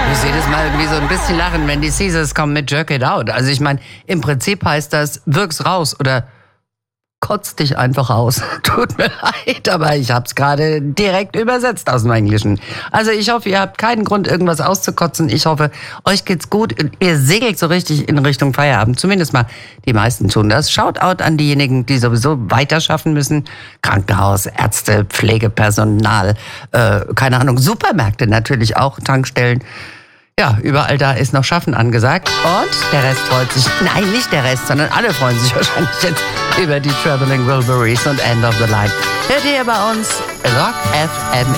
muss jedes Mal irgendwie so ein bisschen lachen, wenn die Caesars kommen mit Jerk It Out. Also ich meine, im Prinzip heißt das, wirk's raus oder kotz dich einfach aus. Tut mir leid, aber ich hab's gerade direkt übersetzt aus dem Englischen. Also ich hoffe, ihr habt keinen Grund, irgendwas auszukotzen. Ich hoffe, euch geht's gut und ihr segelt so richtig in Richtung Feierabend. Zumindest mal die meisten tun das. Shoutout an diejenigen, die sowieso weiterschaffen müssen. Krankenhaus, Ärzte, Pflegepersonal, keine Ahnung, Supermärkte natürlich auch, Tankstellen. Ja, überall da ist noch Schaffen angesagt. Und der Rest freut sich. Nein, nicht der Rest, sondern alle freuen sich wahrscheinlich jetzt über die Traveling Wilburys und End of the Line. Hört ihr bei uns Rock FM